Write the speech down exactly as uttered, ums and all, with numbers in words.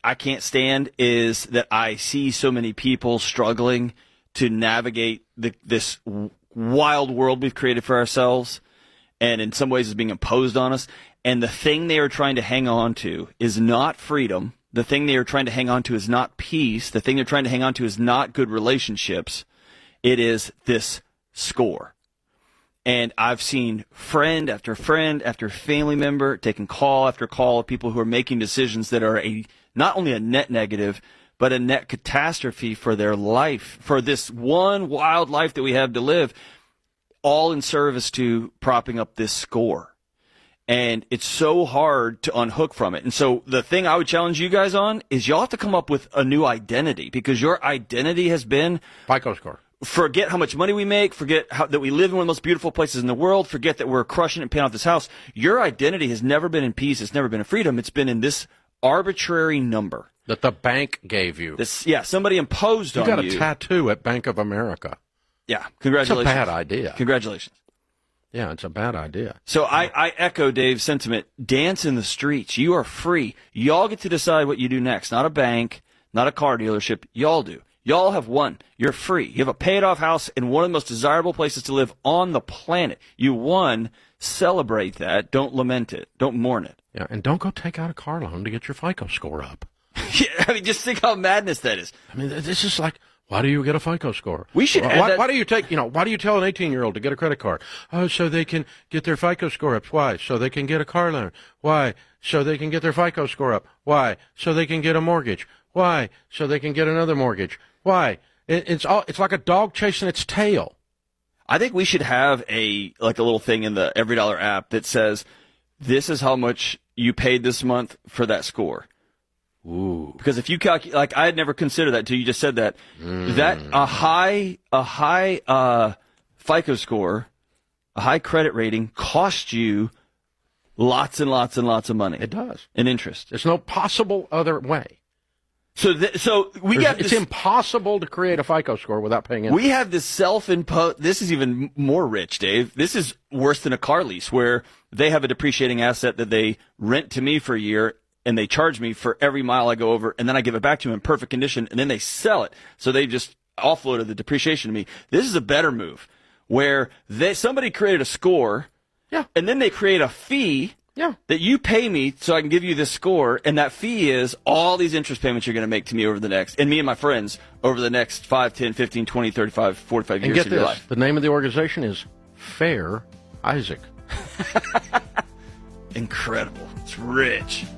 I can't stand is that I see so many people struggling to navigate the, this wild world we've created for ourselves, and in some ways is being imposed on us. And the thing they are trying to hang on to is not freedom. The thing they are trying to hang on to is not peace. The thing they're trying to hang on to is not good relationships. It is this score. And I've seen friend after friend after family member taking call after call of people who are making decisions that are a not only a net negative, but a net catastrophe for their life, for this one wild life that we have to live, all in service to propping up this score. And it's so hard to unhook from it. And so the thing I would challenge you guys on is y'all have to come up with a new identity, because your identity has been FICO score. Forget how much money we make. Forget how, that we live in one of the most beautiful places in the world. Forget that we're crushing it and paying off this house. Your identity has never been in peace. It's never been in freedom. It's been in this arbitrary number that the bank gave you. This, yeah, somebody imposed you on you. You got a tattoo at Bank of America. Yeah, congratulations. It's a bad idea. Congratulations. Yeah, it's a bad idea. So I, I echo Dave's sentiment. Dance in the streets. You are free. Y'all get to decide what you do next. Not a bank, not a car dealership. Y'all do. Y'all have won. You're free. You have a paid-off house in one of the most desirable places to live on the planet. You won. Celebrate that. Don't lament it. Don't mourn it. Yeah, and don't go take out a car loan to get your FICO score up. Yeah, I mean, just think how madness that is. I mean, this is like, why do you get a FICO score? We should. Why, that... why do you take? You know, why do you tell an eighteen-year-old to get a credit card? Oh, so they can get their FICO score up. Why? So they can get a car loan. Why? So they can get their FICO score up. Why? So they can get a mortgage. Why? So they can get another mortgage. Why? It, it's all. It's like a dog chasing its tail. I think we should have a like a little thing in the Every Dollar app that says, "This is how much you paid this month for that score." Ooh. Because if you calculate, like I had never considered that until you just said that, mm. that a high, a high uh, FICO score, a high credit rating costs you lots and lots and lots of money. It does. In interest. There's no possible other way. So, th- so we There's, got. It's this, impossible to create a FICO score without paying interest. We have this self-imposed. This is even more rich, Dave. This is worse than a car lease, where they have a depreciating asset that they rent to me for a year, and they charge me for every mile I go over, and then I give it back to them in perfect condition, and then they sell it. So they just offloaded the depreciation to me. This is a better move, where they somebody created a score, yeah, and then they create a fee, yeah, that you pay me so I can give you this score, and that fee is all these interest payments you're going to make to me over the next, and me and my friends over the next five, ten, fifteen, twenty, thirty-five, forty-five and years get of this, your life. The name of the organization is Fair Isaac. Incredible. It's rich.